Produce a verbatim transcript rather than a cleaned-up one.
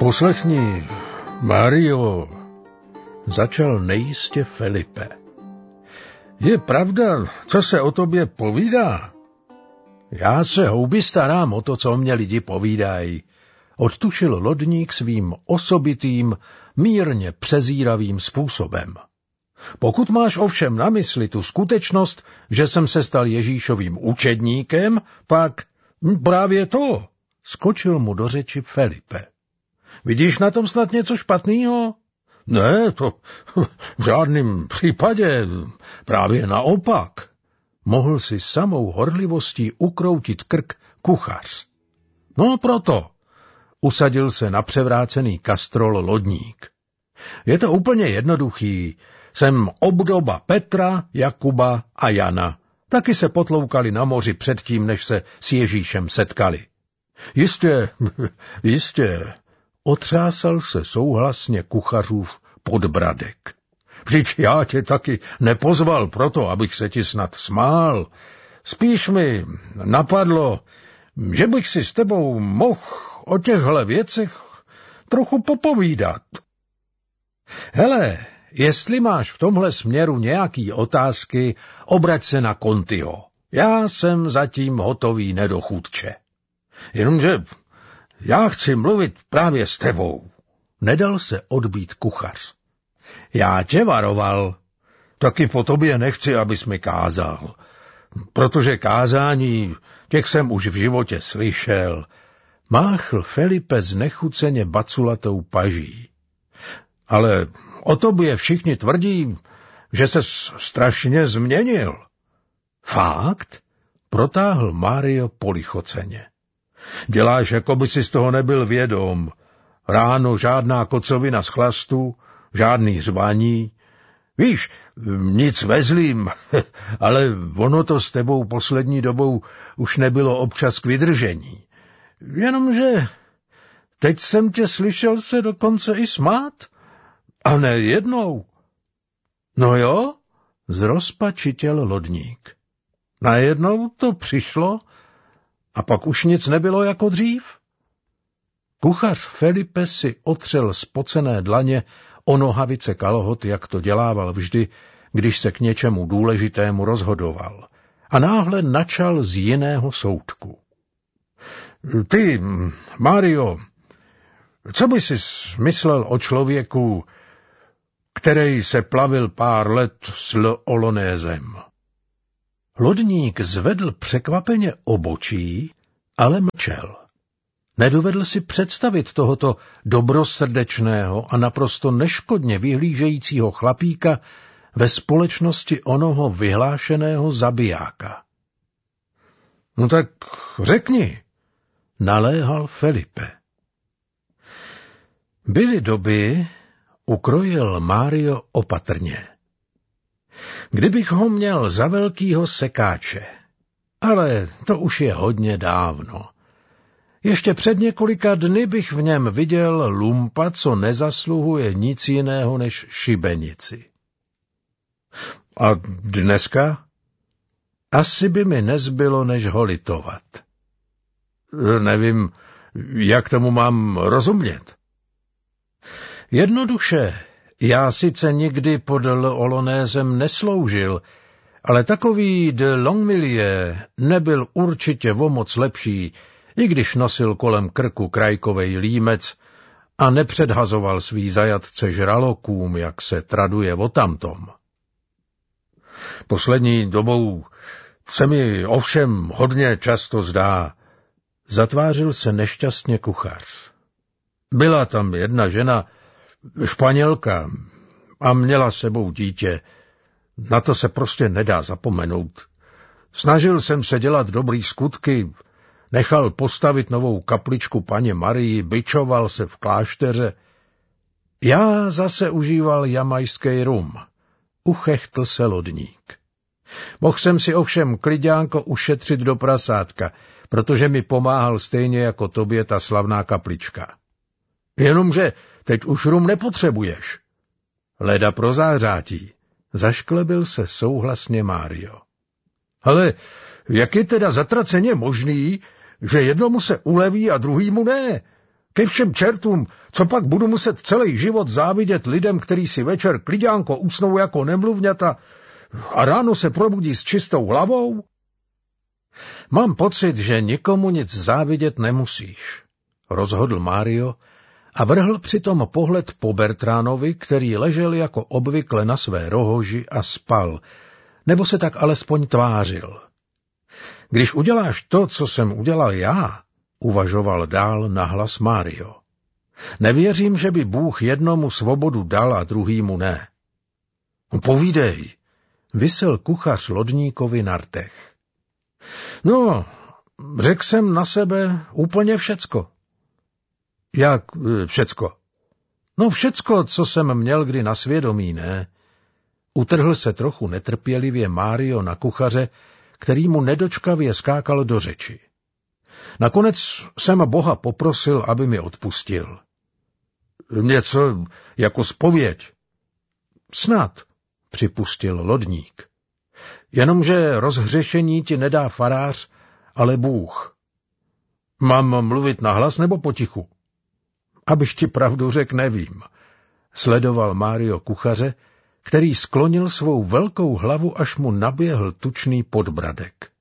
Poslechni, Mario, začal nejistě Felipe. Je pravda, co se o tobě povídá? Já se houby starám o to, co mě lidi povídají, odtušil lodník svým osobitým, mírně přezíravým způsobem. Pokud máš ovšem na mysli tu skutečnost, že jsem se stal Ježíšovým učedníkem, pak právě to, skočil mu do řeči Felipe. Vidíš na tom snad něco špatného? Ne, to v žádném případě, právě naopak. Mohl si samou horlivostí ukroutit krk kuchař. No proto, usadil se na převrácený kastrol lodník. Je to úplně jednoduchý. Jsem obdoba Petra, Jakuba a Jana. Taky se potloukali na moři předtím, než se s Ježíšem setkali. Jistě, jistě, otřásal se souhlasně kuchařův podbradek. Vždyť já tě taky nepozval proto, abych se ti snad smál. Spíš mi napadlo, že bych si s tebou mohl o těchhle věcech trochu popovídat. Hele, jestli máš v tomhle směru nějaký otázky, obrať se na Contiho. Já jsem zatím hotový nedochůdče. Jenomže já chci mluvit právě s tebou. Nedal se odbít kuchař. Já tě varoval. Taky po tobě nechci, abys mi kázal. Protože kázání, těch jsem už v životě slyšel. Máchl Felipe znechuceně baculatou paží. Ale o tobě všichni tvrdí, že ses strašně změnil. Fakt? Protáhl Mario polichoceně. Děláš, jako by si z toho nebyl vědom. Ráno žádná kocovina z chlastu, žádný řvaní. Víš, nic vezlým, ale ono to s tebou poslední dobou už nebylo občas k vydržení. Jenomže teď jsem tě slyšel se dokonce i smát. A ne jednou. No jo, zrozpačitěl lodník. Najednou to přišlo a pak už nic nebylo jako dřív. Kuchař Felipe si otřel spocené dlaně o nohavice kalhot, jak to dělával vždy, když se k něčemu důležitému rozhodoval, a náhle načal z jiného soudku. Ty, Mario, co by si myslel o člověku, který se plavil pár let s Olonézem? Lodník zvedl překvapeně obočí, ale mlčel. Nedovedl si představit tohoto dobrosrdečného a naprosto neškodně vyhlížejícího chlapíka ve společnosti onoho vyhlášeného zabijáka. No tak řekni, naléhal Felipe. Byly doby, ukrojil Mario opatrně. Kdybych ho měl za velkýho sekáče, ale to už je hodně dávno. Ještě před několika dny bych v něm viděl lumpa, co nezasluhuje nic jiného než šibenici. A dneska? Asi by mi nezbylo, než ho litovat. Nevím, jak tomu mám rozumět. Jednoduše, já sice nikdy pod Olonézem nesloužil, ale takový de Longmillier nebyl určitě o moc lepší, i když nosil kolem krku krajkovej límec a nepředhazoval svý zajatce žralokům, jak se traduje o tamtom. Poslední dobou se mi ovšem hodně často zdá, zatvářil se nešťastně kuchař. Byla tam jedna žena, Španělka, a měla sebou dítě. Na to se prostě nedá zapomenout. Snažil jsem se dělat dobrý skutky, nechal postavit novou kapličku paně Marii, bičoval se v klášteře. Já zase užíval jamajský rum. Uchechtl se lodník. Mohl jsem si ovšem klidňánko ušetřit do prasátka, protože mi pomáhal stejně jako tobě ta slavná kaplička. Jenomže teď už rum nepotřebuješ. Leda pro zářátí. Zašklebil se souhlasně Mario. Ale jak je teda zatraceně možný, že jednomu se uleví a druhýmu ne? Ke všem čertům, co pak budu muset celý život závidět lidem, který si večer klidňánko usnou jako nemluvňata a ráno se probudí s čistou hlavou? Mám pocit, že nikomu nic závidět nemusíš, rozhodl Mário a vrhl přitom pohled po Bertránovi, který ležel jako obvykle na své rohoži a spal, nebo se tak alespoň tvářil. Když uděláš to, co jsem udělal já, uvažoval dál nahlas Mário. Nevěřím, že by Bůh jednomu svobodu dal a druhýmu ne. Povídej, visel kuchař lodníkovi na rtech. No, řekl jsem na sebe úplně všecko. Jak všecko? No všecko, co jsem měl kdy na svědomí, ne? Utrhl se trochu netrpělivě Mário na kuchaře, který mu nedočkavě skákal do řeči. Nakonec jsem Boha poprosil, aby mi odpustil. Něco jako zpověď. Snad, připustil lodník. Jenomže rozhřešení ti nedá farář, ale Bůh. Mám mluvit nahlas nebo potichu? Abych ti pravdu řekl, nevím. Sledoval Mário kuchaře, který sklonil svou velkou hlavu, až mu naběhl tučný podbradek.